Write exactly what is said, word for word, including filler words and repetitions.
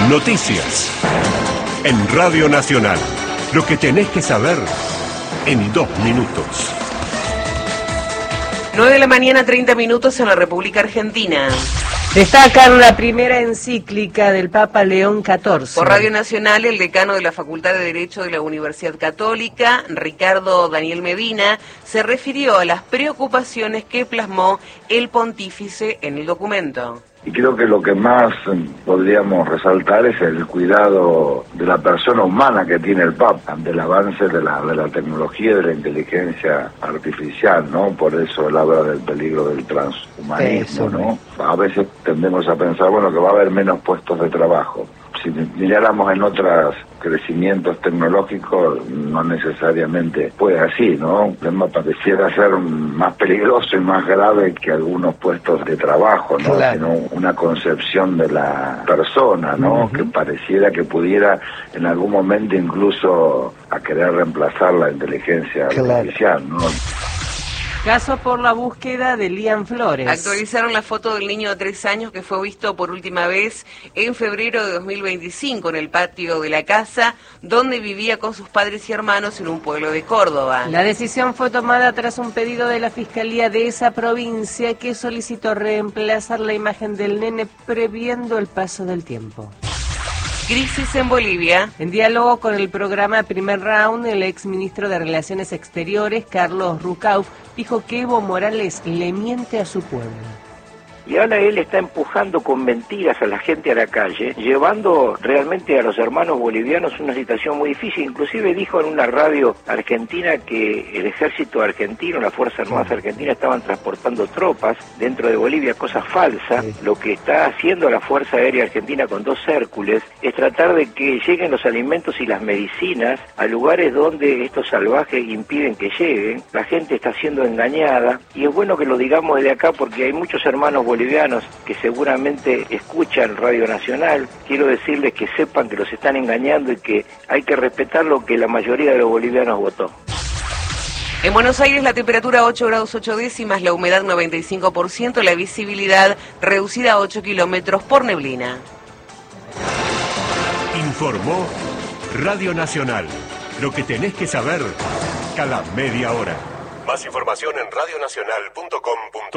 Noticias. En Radio Nacional. Lo que tenés que saber en dos minutos. nueve de la mañana, treinta minutos en la República Argentina. Destacan la primera encíclica del Papa León catorce. Por Radio Nacional, el decano de la Facultad de Derecho de la Universidad Católica, Ricardo Daniel Medina, se refirió a las preocupaciones que plasmó el pontífice en el documento. Y creo que lo que más podríamos resaltar es el cuidado de la persona humana que tiene el Papa ante el avance de la, de la tecnología y de la inteligencia artificial, ¿no? Por eso él habla del peligro del transhumanismo, ¿no? A veces tendemos a pensar, bueno, que va a haber menos puestos de trabajo. Si miráramos en otros crecimientos tecnológicos, no necesariamente fue así, ¿no? El tema pareciera ser más peligroso y más grave que algunos puestos de trabajo, ¿no? Claro. Sino una concepción de la persona, ¿no? Uh-huh. Que pareciera que pudiera en algún momento incluso a querer reemplazar la inteligencia claro. artificial, ¿no? Caso por la búsqueda de Lian Flores. Actualizaron la foto del niño de tres años que fue visto por última vez en febrero de dos mil veinticinco en el patio de la casa donde vivía con sus padres y hermanos en un pueblo de Córdoba. La decisión fue tomada tras un pedido de la Fiscalía de esa provincia que solicitó reemplazar la imagen del nene previendo el paso del tiempo. Crisis en Bolivia. En diálogo con el programa Primer Round, el exministro de Relaciones Exteriores, Carlos Rucauf, dijo que Evo Morales le miente a su pueblo. Y ahora él está empujando con mentiras a la gente a la calle, llevando realmente a los hermanos bolivianos una situación muy difícil. Inclusive dijo en una radio argentina que el ejército argentino, las Fuerzas Armadas argentinas estaban transportando tropas dentro de Bolivia, cosa falsa. Sí. Lo que está haciendo la Fuerza Aérea Argentina con dos Hércules es tratar de que lleguen los alimentos y las medicinas a lugares donde estos salvajes impiden que lleguen. La gente está siendo engañada y es bueno que lo digamos desde acá porque hay muchos hermanos bolivianos bolivianos que seguramente escuchan Radio Nacional. Quiero decirles que sepan que los están engañando y que hay que respetar lo que la mayoría de los bolivianos votó. En Buenos Aires la temperatura ocho grados ocho décimas, la humedad noventa y cinco por ciento, la visibilidad reducida a ocho kilómetros por neblina. Informó Radio Nacional. Lo que tenés que saber cada media hora. Más información en radio nacional punto com punto ar.